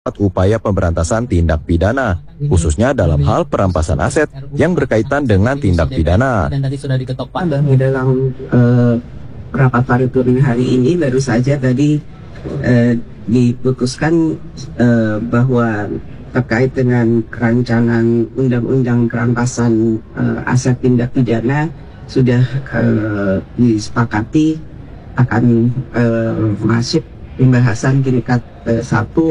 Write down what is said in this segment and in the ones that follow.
upaya pemberantasan tindak pidana, khususnya dalam hal perampasan aset yang berkaitan dengan tindak pidana. Dan tadi sudah diketok Pak. Dalam rapat paripurna hari ini baru saja tadi diputuskan bahwa terkait dengan rancangan undang-undang perampasan aset tindak pidana sudah disepakati akan masuk pembahasan tingkat 1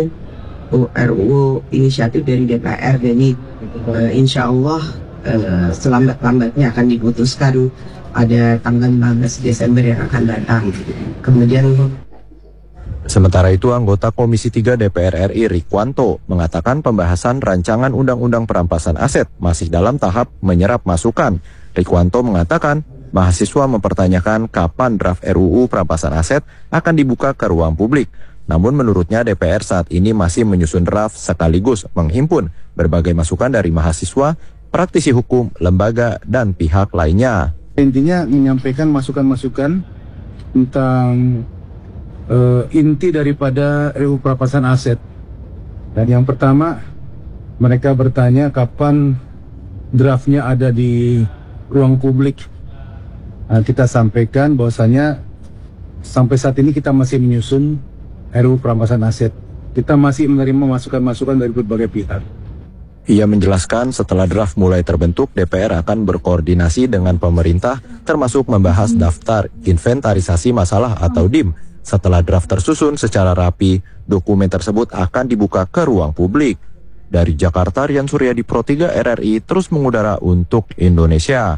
RUU inisiatif dari DPR. Jadi insya Allah selambat-lambatnya akan diputuskan pada tanggal 15 Desember yang akan datang. Kemudian sementara itu, anggota Komisi 3 DPR RI Rikwanto mengatakan pembahasan rancangan undang-undang perampasan aset masih dalam tahap menyerap masukan. Rikwanto mengatakan mahasiswa mempertanyakan kapan draft RUU perampasan aset akan dibuka ke ruang publik. Namun menurutnya DPR saat ini masih menyusun draft sekaligus menghimpun berbagai masukan dari mahasiswa, praktisi hukum, lembaga, dan pihak lainnya. Intinya menyampaikan masukan-masukan tentang inti daripada RUU perampasan aset. Dan yang pertama, mereka bertanya kapan draftnya ada di ruang publik. Nah, kita sampaikan bahwasanya sampai saat ini kita masih menyusun RUU perampasan aset. Kita masih menerima masukan-masukan dari berbagai pihak. Ia menjelaskan setelah draft mulai terbentuk, DPR akan berkoordinasi dengan pemerintah termasuk membahas daftar inventarisasi masalah atau DIM. Setelah draft tersusun secara rapi, dokumen tersebut akan dibuka ke ruang publik. Dari Jakarta, Rian Suryadi, Pro 3 RRI terus mengudara untuk Indonesia.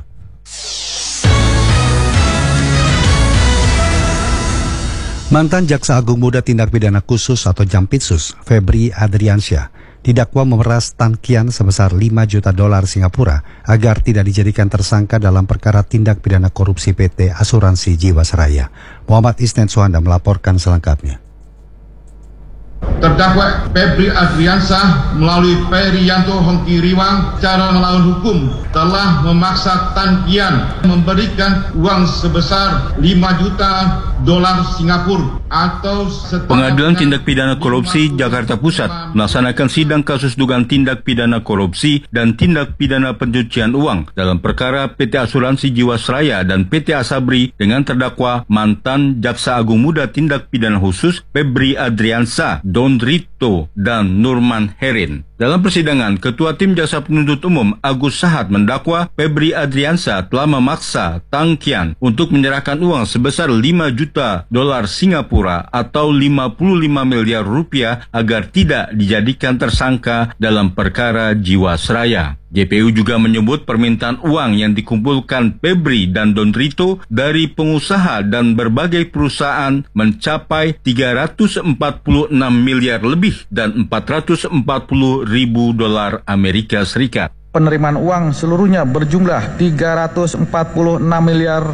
Mantan Jaksa Agung Muda Tindak Pidana Khusus atau Jampitsus, Febri Adriansyah, didakwa memeras tangkian sebesar 5 juta dolar Singapura agar tidak dijadikan tersangka dalam perkara tindak pidana korupsi PT Asuransi Jiwasraya. Muhammad Isnet Suhanda melaporkan selengkapnya. Terdakwa Febri Adriansyah melalui Perianto Hongkiriwang secara melawan hukum telah memaksa Tan Kian memberikan uang sebesar 5 juta dolar Singapura atau Pengadilan Tindak Pidana Korupsi Jakarta Pusat melaksanakan sidang kasus dugaan tindak pidana korupsi dan tindak pidana pencucian uang dalam perkara PT Asuransi Jiwasraya dan PT Asabri dengan terdakwa mantan Jaksa Agung Muda Tindak Pidana Khusus Febri Adriansyah, Don Rito, dan Nurman Herin. Dalam persidangan, Ketua Tim Jaksa Penuntut Umum Agus Sahat mendakwa Febri Adriansyah telah memaksa Tan Kian untuk menyerahkan uang sebesar 5 juta dolar Singapura atau 55 miliar rupiah agar tidak dijadikan tersangka dalam perkara Jiwasraya. JPU juga menyebut permintaan uang yang dikumpulkan Febri dan Don Rito dari pengusaha dan berbagai perusahaan mencapai 346 miliar lebih dan 440 ribu dolar Amerika Serikat. Penerimaan uang seluruhnya berjumlah 346 miliar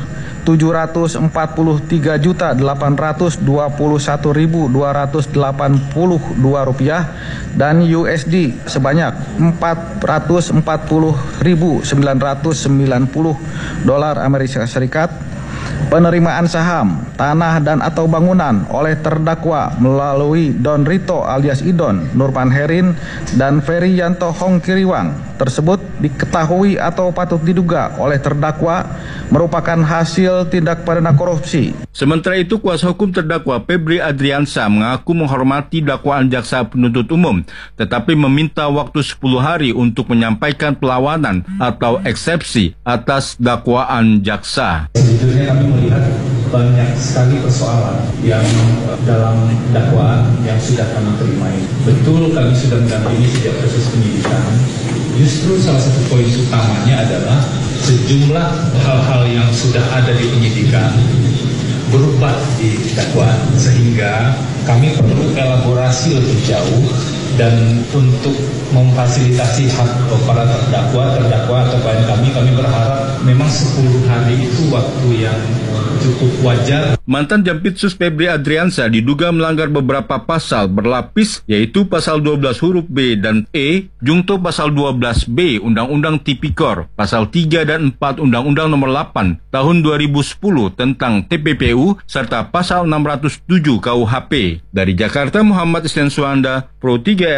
743 juta 821 ribu 282 rupiah dan USD sebanyak 440 ribu 990 dolar Amerika Serikat. Penerimaan saham, tanah dan atau bangunan oleh terdakwa melalui Don Rito alias Idon, Nurman Herin, dan Ferianto Hongkiriwang tersebut diketahui atau patut diduga oleh terdakwa merupakan hasil tindak pidana korupsi. Sementara itu, kuasa hukum terdakwa Febri Adriansyah mengaku menghormati dakwaan jaksa penuntut umum, tetapi meminta waktu 10 hari untuk menyampaikan perlawanan atau eksepsi atas dakwaan jaksa. Sejujurnya kami melihat banyak sekali persoalan yang dalam dakwaan yang sudah kami terima ini. Betul kami sudah mendampingi sejak proses penyidikan. Justru salah satu poin utamanya adalah sejumlah hal-hal yang sudah ada di penyidikan berubah di dakwaan, sehingga kami perlu elaborasi lebih jauh dan untuk memfasilitasi hak para terdakwa atau klien kami berharap memang 10 hari itu waktu yang cukup wajar. mantan Jampitsus Febri Adriansyah diduga melanggar beberapa pasal berlapis, yaitu pasal 12 huruf B dan E, jungto pasal 12B Undang-Undang Tipikor, pasal 3 dan 4 Undang-Undang Nomor 8 Tahun 2010 tentang TPPU, serta pasal 607 KUHP. Dari Jakarta, Muhammad Islan Suanda, Pro 3